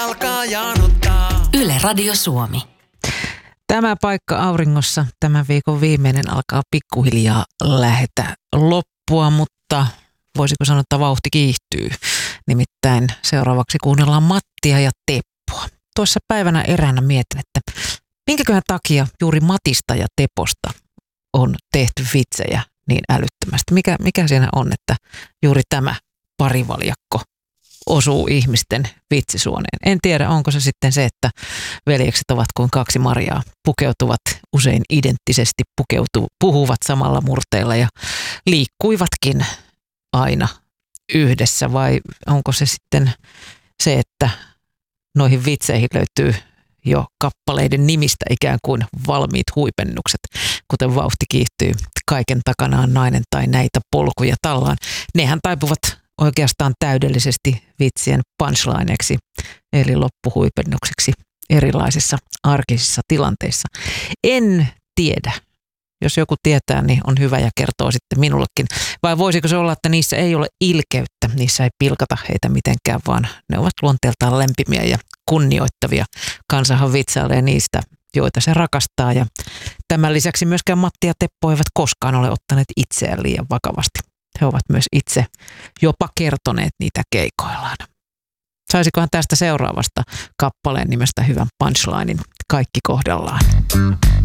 Alkaa janottaa. Yle Radio Suomi. Tämä paikka auringossa tämän viikon viimeinen alkaa pikkuhiljaa lähetä loppua, mutta voisiko sanoa, että vauhti kiihtyy. Nimittäin seuraavaksi kuunnellaan Mattia ja Teppoa. Tuossa päivänä eräänä mietin, että minkäköhän takia juuri Matista ja Teposta on tehty vitsejä niin älyttömästi. Mikä siinä on, että juuri tämä parivaljakko osuu ihmisten vitsisuoneen. En tiedä, onko se sitten se, että veljekset ovat kuin kaksi Mariaa, pukeutuvat usein identtisesti, puhuvat samalla murteella ja liikkuivatkin aina yhdessä, vai onko se sitten se, että noihin vitseihin löytyy jo kappaleiden nimistä ikään kuin valmiit huipennukset, kuten vauhti kiihtyy, kaiken takana on nainen tai näitä polkuja tallaan. Nehän taipuvat oikeastaan täydellisesti vitsien punchlineiksi, eli loppuhuipennukseksi erilaisissa arkisissa tilanteissa. En tiedä. Jos joku tietää, niin on hyvä ja kertoo sitten minullekin. Vai voisiko se olla, että niissä ei ole ilkeyttä, niissä ei pilkata heitä mitenkään, vaan ne ovat luonteeltaan lämpimiä ja kunnioittavia. Kansahan vitsailee niistä, joita se rakastaa. Ja tämän lisäksi myöskään Matti ja Teppo eivät koskaan ole ottaneet itseään liian vakavasti. He ovat myös itse jopa kertoneet niitä keikoillaan. Saisikohan tästä seuraavasta kappaleen nimestä hyvän punchlinen kaikki kohdallaan?